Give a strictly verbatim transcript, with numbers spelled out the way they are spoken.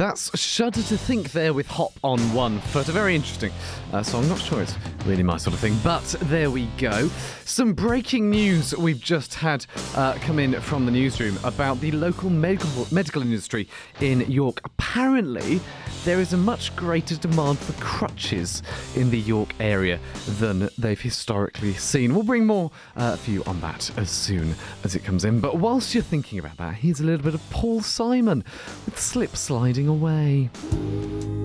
That's Shudder to Think there with Hop on One Foot. A very interesting uh, song. Not sure it's really my sort of thing, but there we go. Some breaking news we've just had uh, come in from the newsroom about the local medical medical industry in York. Apparently, there is a much greater demand for crutches in the York area than they've historically seen. We'll bring more uh, for you on that as soon as it comes in. But whilst you're thinking about that, here's a little bit of Paul Simon with Slip Sliding Away.